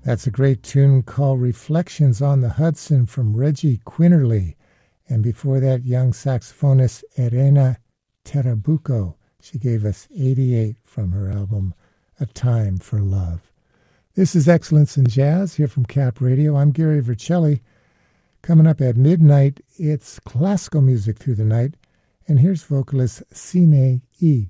That's a great tune called Reflections on the Hudson from Reggie Quinterly. And before that, young saxophonist Irena Terabuco. She gave us 88 from her album, A Time for Love. This is Excellence in Jazz here from Cap Radio. I'm Gary Vercelli. Coming up at midnight, it's classical music through the night. And here's vocalist Sine E.